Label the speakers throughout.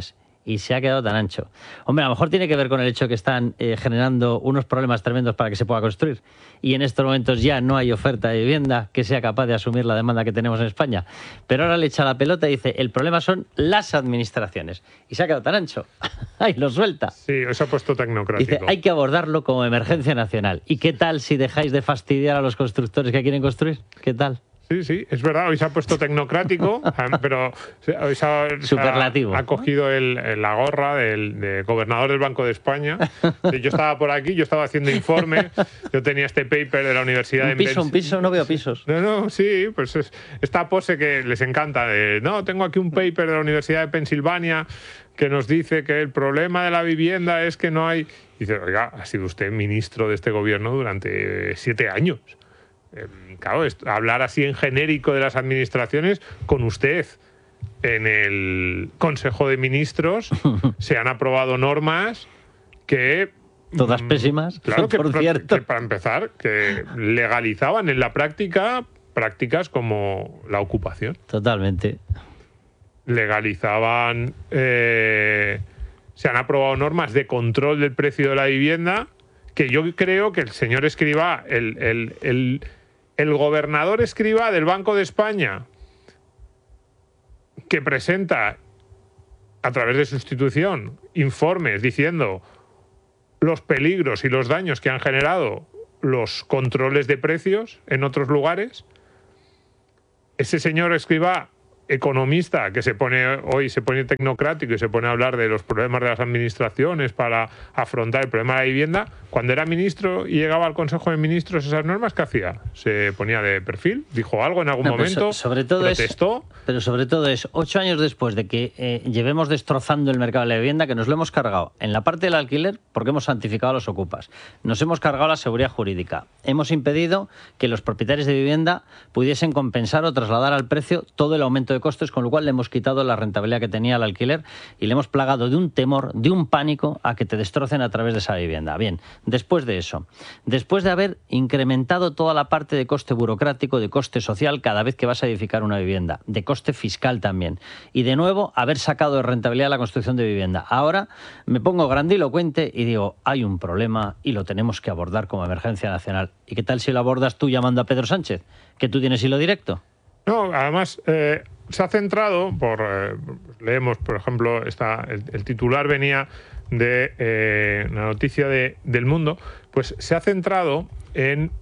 Speaker 1: administraciones. Y se ha quedado tan ancho. Hombre, a lo mejor tiene que ver con el hecho que están generando unos problemas tremendos para que se pueda construir. Y en estos momentos ya no hay oferta de vivienda que sea capaz de asumir la demanda que tenemos en España. Pero ahora le echa la pelota y dice, el problema son las administraciones. Y se ha quedado tan ancho. ¡Ay, lo suelta!
Speaker 2: Sí, se ha puesto tecnocrático.
Speaker 1: Dice, hay que abordarlo como emergencia nacional. ¿Y qué tal si dejáis de fastidiar a los constructores que quieren construir? ¿Qué tal?
Speaker 2: Sí, es verdad, hoy se ha puesto tecnocrático, pero hoy
Speaker 1: Superlativo.
Speaker 2: Ha cogido la gorra de gobernador del Banco de España. Yo estaba por aquí, yo estaba haciendo informe, yo tenía este paper de la Universidad de
Speaker 1: Un piso, no veo pisos.
Speaker 2: No, sí, pues esta pose que les encanta tengo aquí un paper de la Universidad de Pensilvania que nos dice que el problema de la vivienda es que no hay... Dice, oiga, ha sido usted ministro de este gobierno durante 7 años. Claro, hablar así en genérico de las administraciones, con usted en el Consejo de Ministros se han aprobado normas que...
Speaker 1: Todas pésimas,
Speaker 2: claro,
Speaker 1: por cierto.
Speaker 2: Que para empezar, que legalizaban en la práctica prácticas como la ocupación.
Speaker 1: Totalmente.
Speaker 2: Legalizaban... se han aprobado normas de control del precio de la vivienda que yo creo que el señor Escrivá, el gobernador Escrivá del Banco de España, que presenta a través de su institución informes diciendo los peligros y los daños que han generado los controles de precios en otros lugares, ese señor Escrivá, economista, que hoy se pone tecnocrático y se pone a hablar de los problemas de las administraciones para afrontar el problema de la vivienda, cuando era ministro y llegaba al Consejo de Ministros esas normas, ¿qué hacía? ¿Se ponía de perfil? ¿Dijo algo en algún momento?
Speaker 1: Sobre todo
Speaker 2: ¿protestó?
Speaker 1: Pero sobre todo es 8 años después de que llevemos destrozando el mercado de la vivienda, que nos lo hemos cargado en la parte del alquiler porque hemos santificado a los ocupas. Nos hemos cargado la seguridad jurídica. Hemos impedido que los propietarios de vivienda pudiesen compensar o trasladar al precio todo el aumento de costes, con lo cual le hemos quitado la rentabilidad que tenía el alquiler y le hemos plagado de un temor, de un pánico a que te destrocen a través de esa vivienda. Bien, después de eso, después de haber incrementado toda la parte de coste burocrático, de coste social cada vez que vas a edificar una vivienda, de coste fiscal también, y de nuevo haber sacado de rentabilidad la construcción de vivienda. Ahora me pongo grandilocuente y digo, hay un problema y lo tenemos que abordar como emergencia nacional. ¿Y qué tal si lo abordas tú llamando a Pedro Sánchez, que tú tienes hilo directo?
Speaker 2: No, además se ha centrado, leemos, por ejemplo, el titular venía de la noticia del Mundo, pues se ha centrado en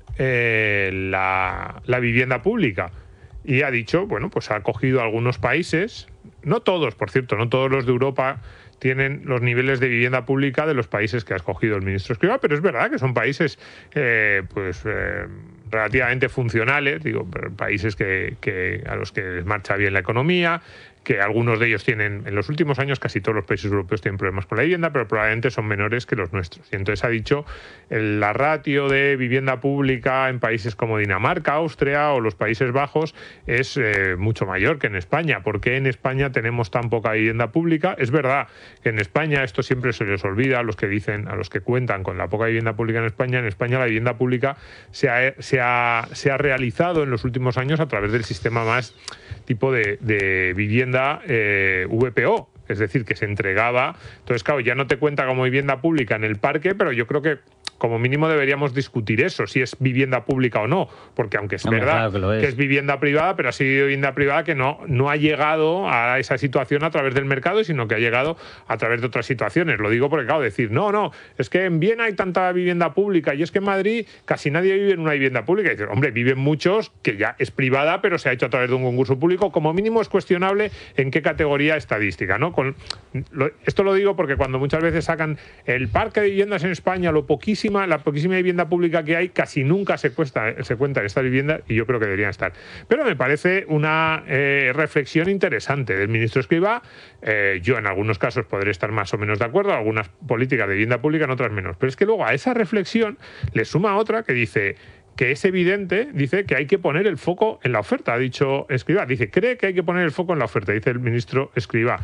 Speaker 2: la vivienda pública y ha dicho, bueno, pues ha cogido algunos países, no todos, por cierto, no todos los de Europa tienen los niveles de vivienda pública de los países que ha escogido el ministro Escrivá, pero es verdad que son países relativamente funcionales, países a los que les marcha bien la economía, que algunos de ellos tienen, en los últimos años casi todos los países europeos tienen problemas con la vivienda, pero probablemente son menores que los nuestros. Y entonces ha dicho la ratio de vivienda pública en países como Dinamarca, Austria o los Países Bajos es mucho mayor que en España. ¿Por qué en España tenemos tan poca vivienda pública? Es verdad que en España, esto siempre se les olvida a los que cuentan con la poca vivienda pública en España la vivienda pública se ha realizado en los últimos años a través del sistema más tipo de vivienda VPO, es decir, que se entregaba. Entonces, claro, ya no te cuenta como vivienda pública en el parque, pero yo creo que como mínimo deberíamos discutir eso, si es vivienda pública o no, porque aunque es verdad
Speaker 1: claro que
Speaker 2: es vivienda privada, pero ha sido vivienda privada que no ha llegado a esa situación a través del mercado, sino que ha llegado a través de otras situaciones. Lo digo porque, claro, decir, no, es que en Viena hay tanta vivienda pública y es que en Madrid casi nadie vive en una vivienda pública. Y dices, hombre, viven muchos que ya es privada, pero se ha hecho a través de un concurso público. Como mínimo es cuestionable en qué categoría estadística, ¿no? Esto lo digo porque cuando muchas veces sacan el parque de viviendas en España, la poquísima vivienda pública que hay, casi nunca se cuenta en estas viviendas, y yo creo que deberían estar. Pero me parece una reflexión interesante del ministro Escrivá. Yo en algunos casos podré estar más o menos de acuerdo, algunas políticas de vivienda pública, en otras menos. Pero es que luego a esa reflexión le suma otra que dice que es evidente, dice que hay que poner el foco en la oferta, ha dicho Escrivá. Dice, cree que hay que poner el foco en la oferta, dice el ministro Escrivá.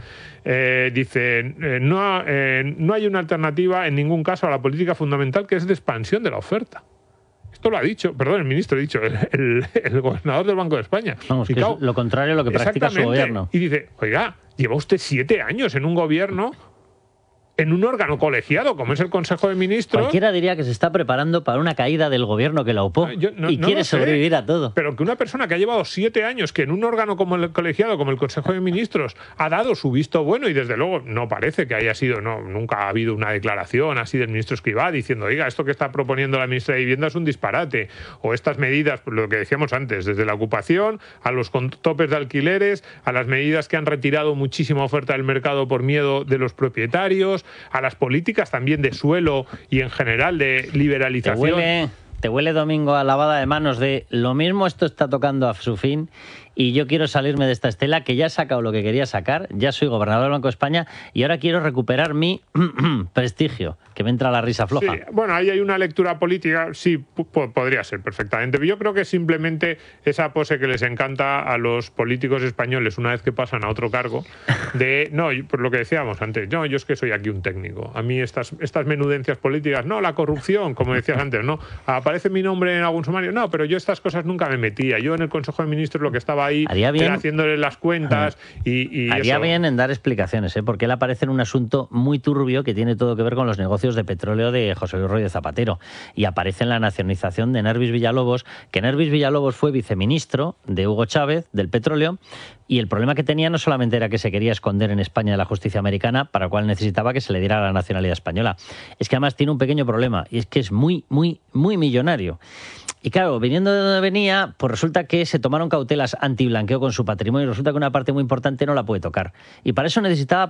Speaker 2: Dice, no hay una alternativa en ningún caso a la política fundamental, que es de expansión de la oferta. Esto lo ha dicho, perdón, el ministro ha dicho, el gobernador del Banco de España.
Speaker 1: Vamos, que es lo contrario a lo que practica su gobierno.
Speaker 2: Y dice, oiga, lleva usted 7 años en un gobierno, en un órgano colegiado como es el Consejo de Ministros.
Speaker 1: Cualquiera diría que se está preparando para una caída del gobierno que la UPO y quiere sobrevivir a todo.
Speaker 2: Pero que una persona que ha llevado 7 años, que en un órgano como el colegiado, como el Consejo de Ministros, ha dado su visto bueno, y desde luego no parece que haya sido, nunca ha habido una declaración así del ministro Escrivá diciendo, oiga, esto que está proponiendo la ministra de Vivienda es un disparate, o estas medidas, lo que decíamos antes, desde la ocupación, a los topes de alquileres, a las medidas que han retirado muchísima oferta del mercado por miedo de los propietarios, a las políticas también de suelo y en general de liberalización.
Speaker 1: Te huele, Domingo, a lavada de manos de lo mismo, esto está tocando a su fin y yo quiero salirme de esta estela, que ya he sacado lo que quería sacar, ya soy gobernador del Banco de España y ahora quiero recuperar mi prestigio, que me entra la risa floja.
Speaker 2: Sí, bueno, ahí hay una lectura política, sí, podría ser perfectamente. Yo creo que simplemente esa pose que les encanta a los políticos españoles una vez que pasan a otro cargo, por lo que decíamos antes, yo es que soy aquí un técnico. A mí estas menudencias políticas, la corrupción, como decías antes, aparece mi nombre en algún sumario, pero yo estas cosas nunca me metía. Yo en el Consejo de Ministros lo que estaba ahí era haciéndole las cuentas y
Speaker 1: haría
Speaker 2: eso.
Speaker 1: Bien en dar explicaciones, porque él aparece en un asunto muy turbio que tiene todo que ver con los negocios de petróleo de José Luis Rodríguez Zapatero, y aparece en la nacionalización de Nervis Villalobos, que Nervis Villalobos fue viceministro de Hugo Chávez del petróleo, y el problema que tenía no solamente era que se quería esconder en España de la justicia americana, para lo cual necesitaba que se le diera la nacionalidad española. Es que además tiene un pequeño problema, y es que es muy, muy, muy millonario. Y claro, viniendo de donde venía, pues resulta que se tomaron cautelas antiblanqueo con su patrimonio, y resulta que una parte muy importante no la puede tocar. Y para eso necesitaba